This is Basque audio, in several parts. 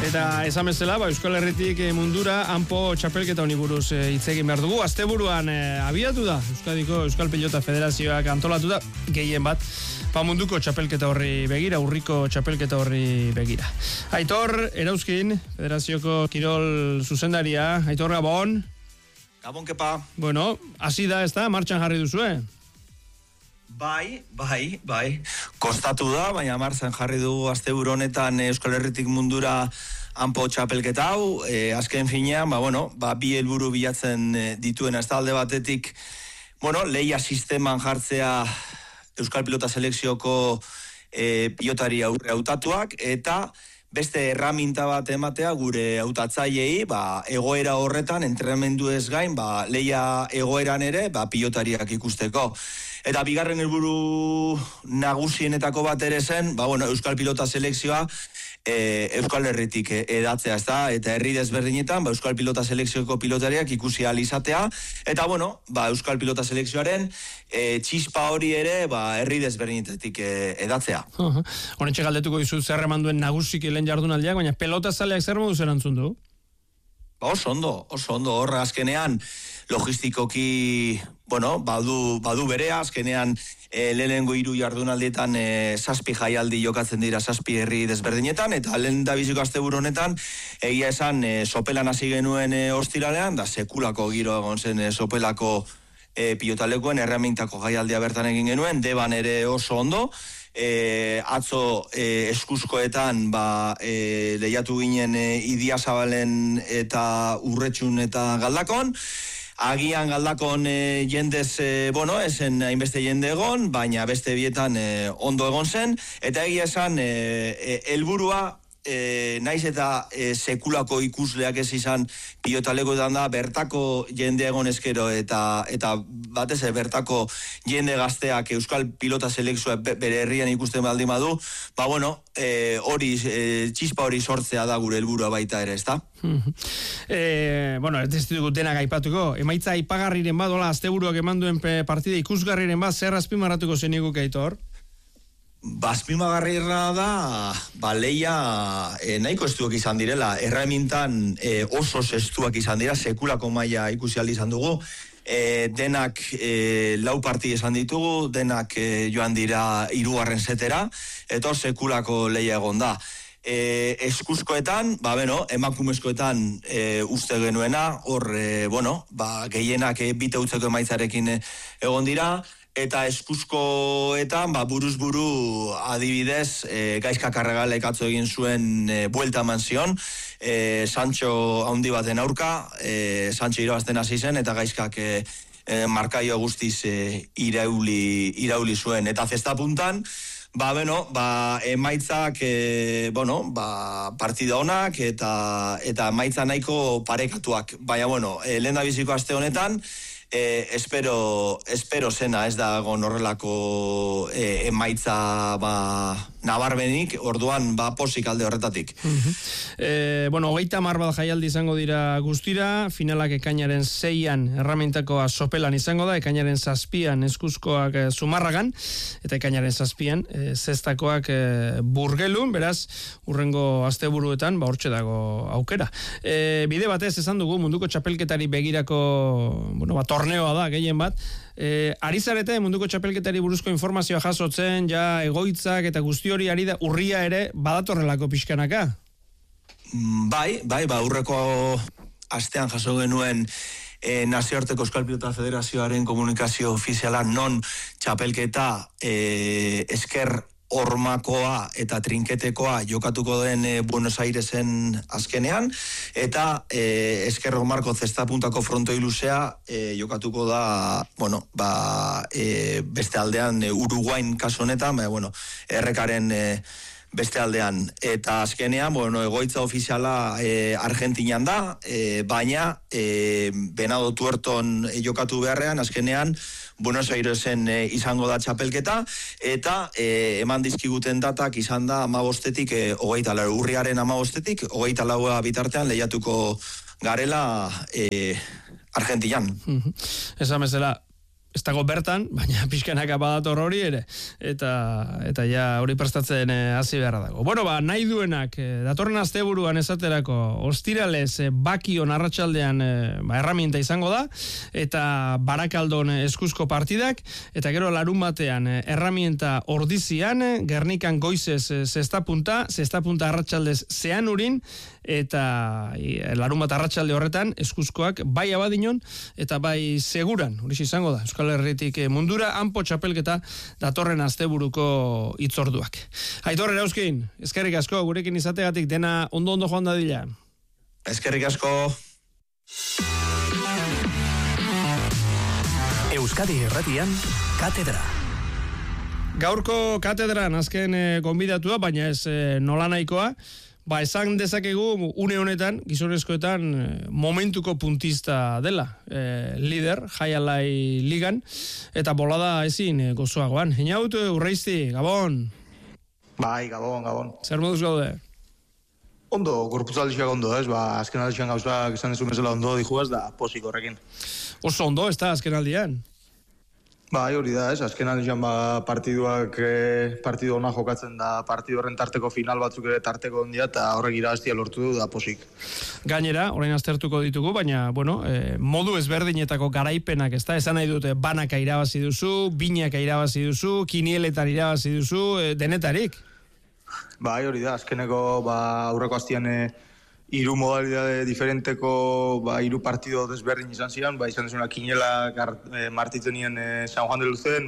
Eta esan bezala, Euskal Herritik mundura hanpo txapelketa honi buruz hitz egin behar dugu. Asteburuan abiatu da Euskadiko Euskal Pilota Federazioak antolatu da gehien bat munduko txapelketa horri begira, urriko txapelketa horri begira. Aitor Erauzkin, Federazioko kirol zuzendaria. Aitor, Gabon. Gabon, kepa. Bueno, hasi da, ez da? Martxan jarri duzue? Bai. Kostatu da, baina martxan jarri dugu asteburu honetan Euskal Herritik mundura hanpo txapelketa hau. Azken finean, bi helburu bilatzen dituen ez da alde batetik, lehia sisteman jartzea Euskal Pilota Selekzioko pilotari aurre hautatuak, eta beste erraminta bat ematea gure hautatzaileei, egoera horretan, entrenamendu ez gain, lehia egoeran ere, pilotariak ikusteko. Eta bigarren helburu nagusienetako bat ere zen, Euskal Pilota Selekzioa Euskal Herritik edatzea, ezta? Eta herri desberdinetan, Euskal Pilota Selekzioko pilotariak ikusi ahal izatea, eta Euskal Pilota Selekzioaren txispa hori ere herri desberdinetik edatzea. Honetxe galdetuko dizu zer eman duen nagusik lehen jardunaldiak, baina pelota zaleak zer moduz erantzun du? Oso ondo, horre azkenean logistikoki, badu berea, azkenean lehenengo 3 jardunaldietan 7 jaialdi jokatzen dira 7 herri desberdinetan, eta lehen da biziko asteburu honetan, egia esan sopelan hasi genuen ostiralean, da sekulako giro egon zen sopelako pilotalekoen erramintako jaialdia bertan egin genuen, Deban ere oso ondo, atzo eskuskoetan lehiatu ginen Idiazabalen eta Urretxun eta Galdakon. Agian Galdakon jendez, esen hainbeste jende egon, baina beste bietan ondo egon zen, eta egia esan helburua naiz eta sekulako ikusleak ez izan pilotalekoetan da, bertako jende egon eskero eta batez bertako jende gazteak Euskal Pilota Selekzioa bere herrian ikusten baldin badu, txispa hori sortzea da gure helburua baita ere, ezta? Ez dugu denak aipatuko, emaitza aipagarriren bat, asteburuak eman duen partida ikusgarriren bat, zer azpimarratuko zeniguke, Aitor? Azpimagarriena da, lehia nahiko estuak izan direla, erramintan oso estuak izan dira, sekulako maila ikusi aldi izan dugu, denak 4 partida izan ditugu, denak joan dira 3. setera, eta sekulako lehia egon da. Eskuskoetan, emakumezkoetan uste genuena, hor, gehienak bite utzeko emaitzarekin egon dira, eta eskuskoetan, buruz buru adibidez, Gaizka Karregalek atzo egin zuen buelta eman zion, Sancho handi baten aurka, Sancho irabazten hasi zen, eta Gaizkak markaio guztiz irauli zuen. Eta zestapuntan, emaitzak, partida honak, eta emaitza nahiko parekatuak. Baina, lehen da biziko aste honetan, espero zena ez da horrelako emaitza nabarmenik, orduan posik alde horretatik. 30 bat jaialdi izango dira guztira, finalak ekainaren 6an erramintakoa sopelan izango da, ekainaren 7an eskuskoak Zumarragan, eta ekainaren 7an zestakoak Burgelun, beraz, urrengo asteburuetan, hortxe dago aukera. Bide batez esan dugu, munduko txapelketari begirako, torneoa da, gehien bat, ari zarete munduko txapelketari buruzko informazioa jasotzen, egoitzak eta guzti hori ari da, urria ere badatorrelako pixkanaka? Bai, urreko astean jaso genuen Nazioarteko Euskal Pilota Federazioaren komunikazio ofiziala non txapelketa esker hormakoa eta trinketekoa jokatuko den Buenos Airesen azkenean, eta esker hormarko zestapuntako frontoi luzea jokatuko da, beste aldean Uruguain kasu honetan, errekaren beste aldean. Eta azkenean, egoitza ofiziala Argentinan da, baina Venado Tuerton jokatu beharrean, azkenean Buenos Airesen izango da txapelketa, eta eman dizkiguten datak izan da 15-etik 24, urriaren 15-etik 24 bitartean lehiatuko garela Argentinan. Esan bezala, ez dago bertan, baina pixkanaka badator hori ere, eta ja hori prestatzen hasi beharra dago. Bueno, nahi duenak, datorren asteburuan esaterako, ostiralez Bakion arratsaldean erraminta izango da, eta Barakaldon eskuzko partidak, eta gero larun batean erraminta Ordizian, Gernikan goizez zestapunta arratsaldez Zeanurin, eta larun bat arratsalde horretan eskuzkoak bai Abadiñon eta bai Seguran, hori izango da Euskal Herritik mundura hanpo txapelketa datorren asteburuko hitzorduak. Aitor Erauzkin, eskerrik asko gurekin izategatik, dena ondo joan dadila. Eskerrik asko. Euskadi Irratian, Katedra. Gaurko katedran azken gonbidatua, baina ez nolanahikoa. Esan dezakegu une honetan, gizonezkoetan momentuko puntista dela, lider, Jaialai Ligan, eta bolada ezin gozoagoan. Heinaut, Urreizti, Gabon. Bai, Gabon. Zer moduz gaude? Ondo, gorputzaldixak ondo, ez? Azken aldian gauzak izan dezu bezala ondo dijuaz, da posik horrekin. Oso ondo, ez da, azken aldian? Bai, hori da, ez? Azken aldian partidu ona jokatzen da, partidu horren tarteko final batzuk ere tarteko ondia, eta horrek irabaztia lortu du, da posik. Gainera, orain aztertuko ditugu, baina, modu ezberdinetako garaipenak, ez da? Esan nahi dute, banaka irabazi duzu, binaka irabazi duzu, kinieletan irabazi duzu, denetarik? Bai, hori da, azkeneko aurreko astian hiru modalidade diferenteko hiru partido desberdin izan ziren, izan dezuna kiniela martitzen nien San Juan de Luzen,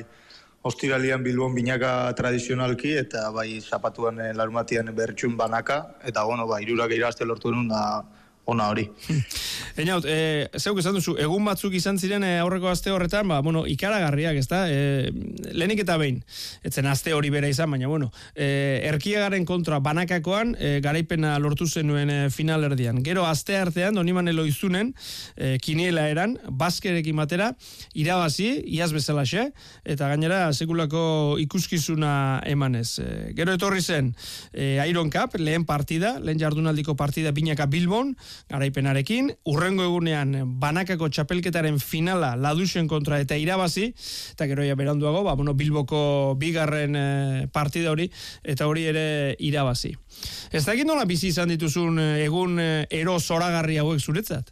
ostiralian Bilbon binaka tradizionalki, eta zapatuan larumatian bertxun banaka, eta hirurak irabazte lortu denun da ona hori. Einaut, zeuk esan duzu, egun batzuk izan ziren aurreko aste horretan, ikaragarriak, ez da? Lehenik eta behin, etzen aste hori bera izan, baina, Erkiagaren kontra banakakoan, garaipena lortu zenuen finalerdian. Gero, aste artean, Doniman Eloizunen, kiniela eran, baskerekin batera, irabazi, iaz bezalaxe, eta gainera, sekulako ikuskizuna emanez. Gero etorri zen, Iron Cup, lehen jardunaldiko partida binaka Bilbon, garaipenarekin, urrengo egunean banakako txapelketaren finala Laduxen kontra eta irabazi, eta gero ja beranduago, Bilboko bigarren partida hori, eta hori ere irabazi. Ez dakit nola bizi izan dituzun egun ero zoragarri hauek zuretzat?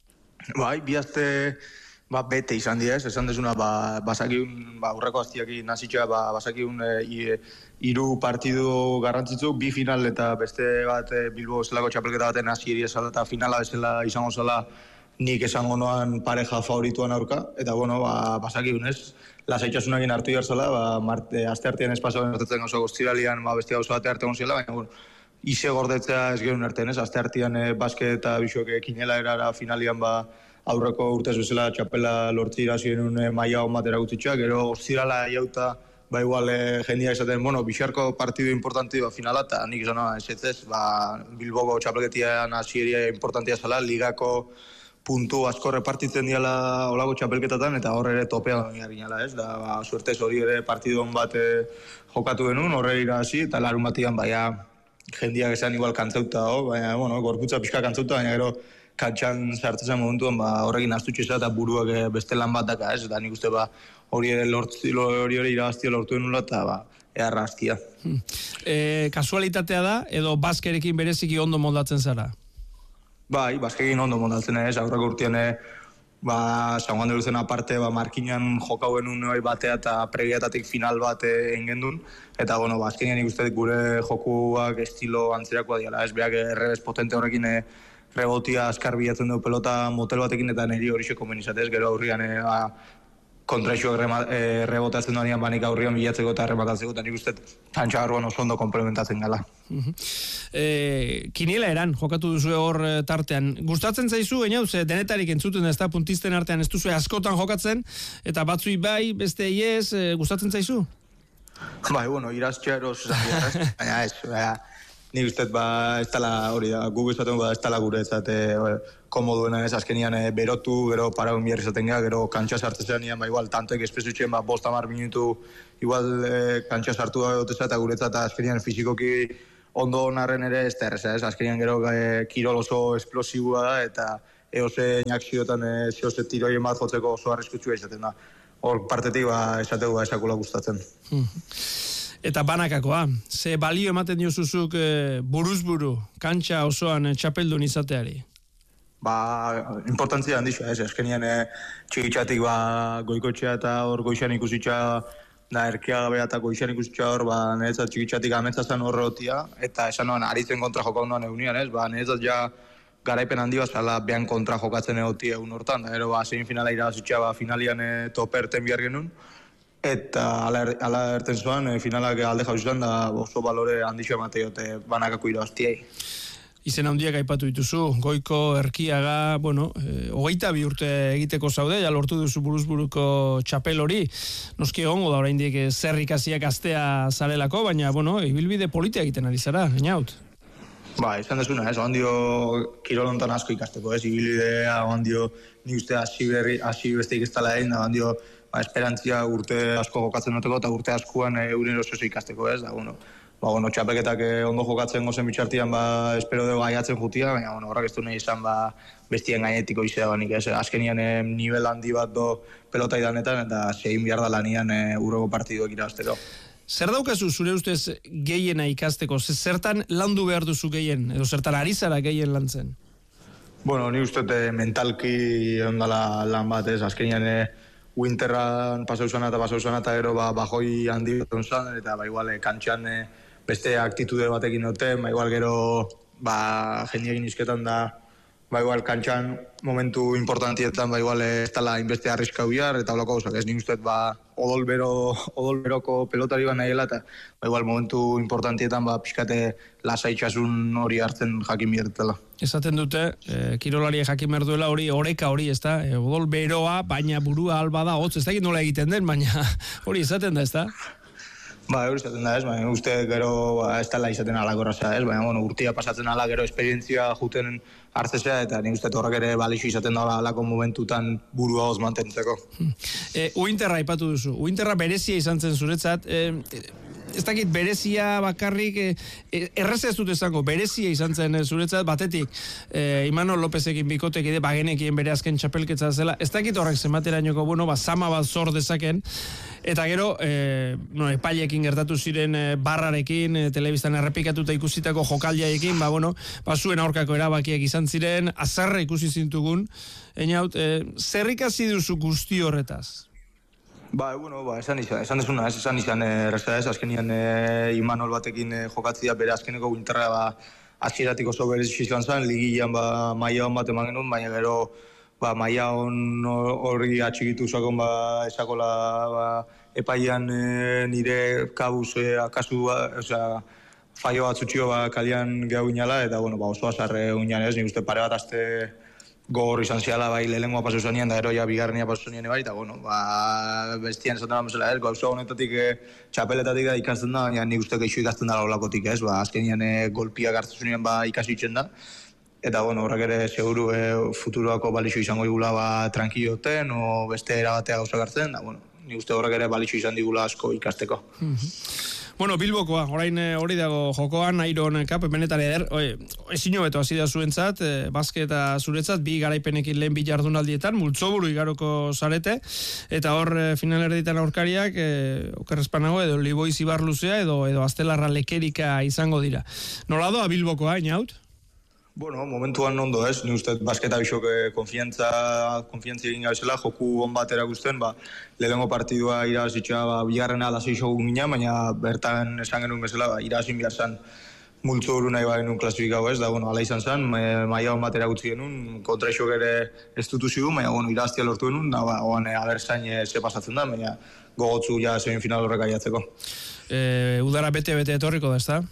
Bai, bi aste bete izan dira, esan dezuna, basakiun, urreko astiaki nazitxea, basakiun hiru partidu garrantzitzu, bi final eta beste bat Bilbo zelako txapelketa baten hasieri esala eta finala bezala izango zela nik esango noan pareja favorituan aurka, eta basakiun ez, lasaitasunakin hartu jarzala, aste artean espazoen hartatzen gauza goztiralian, beste gauza bate hartu gonziela, baina ize gordetzea ez gerun artean ez, aste artean basket eta bixok kinela erara finalian aurreko urtez bezala txapela lortzi irazien maia hon batera gutitxoa, gero ostirala jauta, igual jendia esaten, bixarko partidu importanti finala, eta nik izan ez, Bilboko txapelketian hasieria importantia zala, ligako puntu asko repartitzen diala olako txapelketatan, eta horre ere topean ginala, ez, da, suertez hori ere partidu hon bat jokatu genuen, horre irazi, eta larun batian, jendiak esan igual kantzauta, baina, gorputza pixka kantzauta, baina gero, kantxan sartzen momentuan horrekin astutxeza eta buruak beste lan bat daka, ez? Nik uste hori ere irabaztia lortu denula eta eharra hastia. Kasualitatea da edo baskerekin bereziki ondo moldatzen zara? Bai, baskerekin ondo moldatzen ez, aurreko urtean San Juan de Luzen aparte markinan jokauen unoi batea eta pregiatatik final bat engendun, eta baskenean ikuste gure jokuak estilo antzerakoa diala, ez beak errebez potente horrekin rebotia askar bilatzen du pelota motel batekin eta niri hori xeko menizatez, gero aurrian kontraixuak rebotatzen duanean banik aurrian bilatzeko eta rematatzeko, eta nik uste tantxagarroan oso ondo komplementatzen gala. Kiniela eran, jokatu duzu hor tartean. Gustatzen zaizu, denetarik entzuten ez da, puntisten artean ez duzu askotan jokatzen, eta batzui bai, beste iez, gustatzen zaizu? Bai, iraztxea eros baina ez, nik uste ez tala hori da, gu izaten ez tala gure komoduena ez, azkenian berotu, gero paragun bihar izaten gara, gero kantxa sartzen nian, igual, tantoek espezutxeen, 5-10 minutu, igual, kantxa sartu duteza, eta guretzat, azkenian fizikoki ondo onarren ere ez da erreza, ez, azkenian gero kirol oso esplosibua da, eta eoze inakzioetan, zeoze tiroien bat jotzeko oso arriskutsua izaten da. hor partetik esategu esakula gustatzen. Eta banakakoa, ze balio ematen diozuzuk buruz-buru, kantxa osoan txapeldun izateari? Importantzia handixoa, eskenien txikitxatik goikotxea eta hor goixan ikusitxa, erkea gabea eta goixan ikusitxa hor, niretzat txikitxatik ametzazan horreotia, eta esan noan, aritzen kontra jokau noan eunian, niretzat ja garaipen handi bazala behan kontra jokatzen egotia egun hortan, da gero zein finala irabazitxa, finalian toperten bihar genuen, eta ala erten zuen, finalak alde jauzizan, da oso balore handixoa emateiote banakako irabaztiei. Izen handiak aipatu dituzu, Goiko, Erkiaga, 22 urte egiteko zaude, ja lortu duzu buruz-buruko txapel hori. Noski egongo da oraindik zer ikasiak astea zarelako, baina, ibilbide politia egiten ari zara, Einaut. Izan desuna, ondio kirolontan asko ikasteko, ibilbidea, ondio ni uste hasi besteik ez tala egin, ondio esperantzia urte asko jokatzen noteko, eta urte askoan euren oso ikasteko, da, txapelketak ondo jokatzen gozen bitxartian, espero dugu gaiatzen jutia, baina, horrak ez du nahi izan, bestien gainetiko izea banik, azkenian nivel handi bat do pelota idanetan, eta zein behar da lanian urroko partiduak irabazteko. Zer daukazu zure ustez gehiena ikasteko? Zertan landu behar duzu gehien? Edo zertan ari zara gehien lantzen? Ni uste mentalki ondala lan bat, azkenian winterran pasau zana eta gero bajoi handi bat onzan, eta igual kantxan beste aktitude batekin noten, igual gero jendiegin izketan da, igual kantxan momentu importantietan igual ez tala inbeste arriskau bihar, eta holako gauzak, ez nik uste odolberoko pelotari bat nahiela, eta igual momentu importantietan pixkate lasaitxasun hori hartzen jakin biertela. Esaten dute, kirolaria jakin behar duela hori, oreka hori, ez da? Odolberoa, baina burua alba da, hotz, ez da nola egiten den, baina hori esaten da, ez da? Hori izaten da, baina uste gero ez dela izaten alakorraza, baina urtia pasatzen ala gero esperientzia juten hartzea, eta nik uste horrek ere balixo izaten da alako momentutan burua hoz mantentzeko. Uinterra aipatu duzu, Uinterra berezia izan zen zuretzat, ez dakit berezia bakarrik, erreza ez dut esango, berezia izan zen zuretzat, batetik, Imanol Lopezekin bikotek ide bagenekien bere azken txapelketza zela, ez dakit horrek zenbaterainoko, zama bat zor dezaken, eta gero, epailekin gertatu ziren barrarekin, telebistan errepikatuta ikusitako jokaldiaekin, zuen aurkako erabakiak izan ziren, azarra ikusi zintugun, Einaut, zer ikasi duzu guzti horretaz? Esan izan erreza ez, azkenian Imanol batekin jokatzia bere azkeneko Uinterra azkieratik oso berezi izan zen, ligian maila hon bat eman genuen, baina gero maila hon horri atxigitu zakon esakola epaian nire kabuz akazu, faio bat zutxio kalian gehu inala, eta oso azarre uinan ez, nik uste pare bat azte gogor izan ziala lehengoa pasu zanean, da gero bigarrenia pasu zanean eta bestian esaten da bezala ez, gauza honetatik txapeletatik da ikasten da, baina nik uste geixo ikasten da olakotik ez, azkenian golpiak hartu zunean ikasi itzen da, eta horrek ere seguru futuroako balixo izango digula tranquilloten, o beste erabatea gauzak hartzen, da nik uste horrek ere balixo izan digula asko ikasteko. Bilbokoa, orain hori dago jokoan, Iron Cup, benetan eder, ezin hobeto hasi da zuentzat, basketa zuretzat, bi garaipenekin lehen bi jardunaldietan, multzoburu igaroko zarete, eta hor finalerditan aurkariak, okerrezpanago edo Liboiz Ibarluzea edo Astelarra Lekerika izango dira. Nola doa Bilbokoa, Einaut? Momentuan ondo ez, ni uste basketa bisok konfiantza egin gauzela, joku on bat erakusten, lehenengo partidua irabazitxa, bigarrena lasei jogun gina, baina bertan esan genuen bezala, irabazin behar zen multzo huru nahi genuen klasifikau ez, da, ala izan zen, maila on bat erakutsi genuen, kontra isok ere ez dutu zigun, baina, irabaztia lortu genuen, da, abertzain ze pasatzen da, baina gogotzu ja semifinal horrek aiatzeko. Udara bete-bete etorriko da, ez da?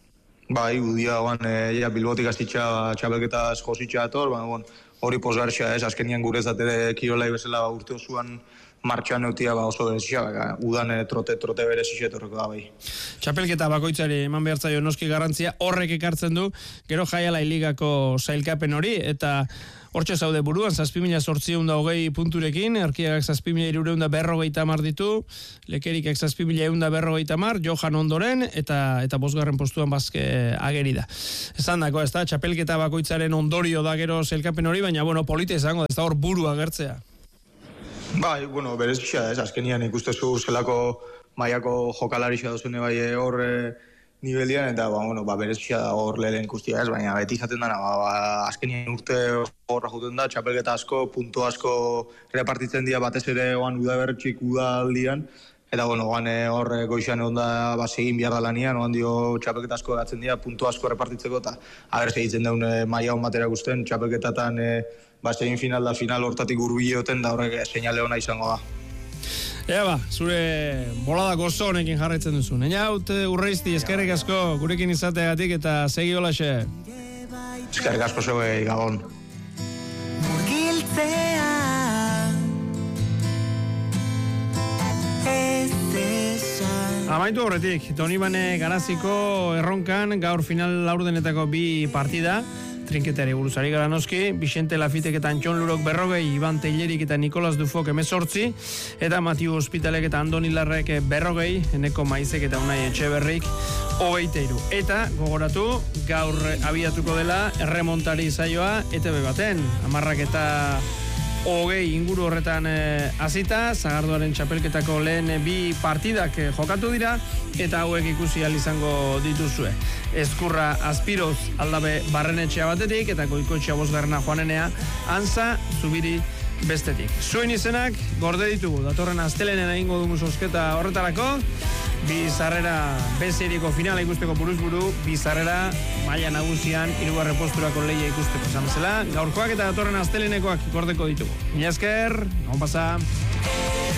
Udia, Bilbotik azitxa txapelketaz jositxa ator, hori posgartxa ez, azkenian gurezat ere kirolai bezala urte osuan martxan neutia oso berezitxa, udan trote berezitxa etorreko da bai. Txapelketa bakoitzari eman behar zaio noski garrantzia, horrek ekartzen du, gero Jaialai Ligako sailkapen hori, eta hortxe zaude buruan, 7.820 punturekin, Erkiagak 7.350 ditu, Lekerikak 7.150, Johan ondoren, eta bosgarren postuan bazke ageri da. Esan dako, ez da, txapelketa bakoitzaren ondorio da gero sailkapen hori, baina, polite izango, ez da hor buru agertzea. Bai, bueno, berezia ez, azkenian ikustezu zelako mailako jokalarixa duzune bai hor nivelian, eta berezia hor lehen ikustia ez, baina beti izaten dana, azkenian urte horra juten da, txapelketa asko, punto asko repartitzen dira batez ere oan udabertxik udaldian, eta oan hor goixan egon da segin behar da lanian, oan dio txapelketa asko egatzen dira, punto asko repartitzeko, eta haber segitzen daun maila hon batera guztien, txapelketatan segin final da final hortatik urbileoten da horrek seinale hona izango da. Ea zure bolada gozo honekin jarraitzen duzu. Neinaut Urreizti, eskerrik asko gurekin izateagatik eta segi holaxe. Eskerrik asko zeuei, Gabon. Amaitu horretik, Donibane Garaziko erronkan gaur final laurdenetako 2 partida. Trinketari buruzari gara noski, Vicente Lafitek eta Antxon Lurok 40, Iban Teilerik eta Nikolas Dufok 18, eta Matiu Hospitalek eta Andoni Larrek 40, Eneko Maizek eta Unai Etxeberrik 23. Eta gogoratu, gaur abiatuko dela erremontari zaioa ETV baten, 10 eta 20 inguru horretan hasita, Sagardoaren txapelketako lehen 2 partidak jokatu dira, eta hauek ikusi ahal izango dituzue. Ezkurra Azpiroz Aldabe Barrenetxea batetik, eta Goikoetxea Bosgarrena Joanenea, Antza Zubiri bestetik. Zuen izenak gorde ditugu, datorren astelenen egingo dugu zozketa horretarako, 2 sarrera B-seriko finala ikusteko buruz-buru, 2 sarrera maila nagusian 3. posturako lehia ikusteko. Esan bezala, gaurkoak eta datorren astelenekoak gordeko ditugu. Mila esker, on pasa.